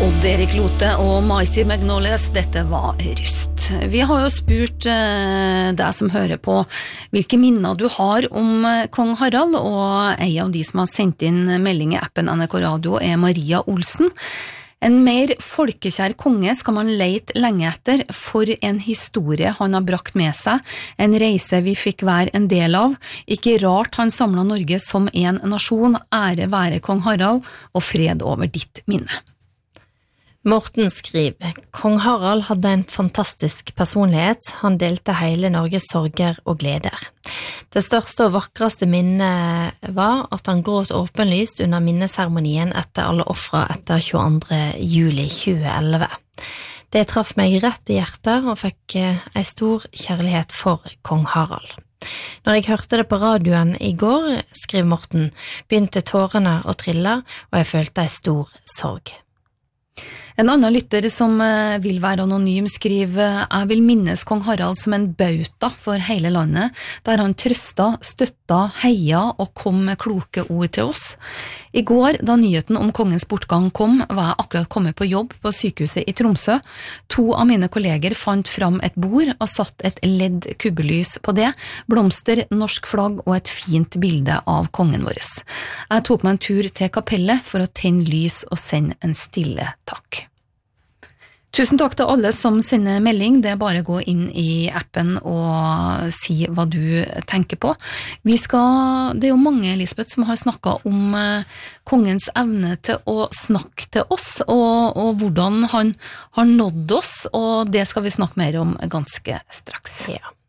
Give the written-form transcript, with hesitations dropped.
Odd-Erik Lothe og Mighty Magnolias, dette var Ryst. Vi har jo spurt deg som hører på hvilke minner du har om Kong Harald, og en av de som har sendt inn melding i appen NRK Radio er Maria Olsen. En mer folkekjær konge skal man lete lenge etter, for en historie han har brakt med seg, en reise vi fikk være en del av. Ikke rart han samlet Norge som en nasjon, ære være kong Harald, og fred over ditt minne. Morten skriver, Kong Harald hadde en fantastisk personlighet, han delte hele Norges sorger og gleder. Det største og vakreste minnet var at han gråt åpenlyst under minneseremonien etter alle ofre etter 22. juli 2011. Det traff meg rett i hjertet og fikk en stor kjærlighet for Kong Harald. Når jeg hørte det på radioen i går, skriver Morten, begynte tårene å trille, og jeg følte en stor sorg. En annen lytter som vil være anonym skriver, jeg vil minnes kong Harald som en bauta for hele landet, der han trøsta, støtta, heia og kom med kloke ord til oss. I går, da nyheten om kongens bortgang kom, var jeg akkurat kommet på jobb på sykehuset i Tromsø. 2 av mine kolleger fant fram et bord og satt et ledd kubbelys på det, blomster, norsk flagg og et fint bilde av kongen vår. Jeg tok meg en tur til kapellet for å tenne lys og sende en stille takk. Tusen takk til alle som sender melding, det er bare å gå inn i appen og si hva du tenker på. Det er jo mange, Elisabeth, som har snakket om kongens evne til å snakke til oss, og hvordan han har nådd oss, og det skal vi snakke mer om ganske straks. Ja.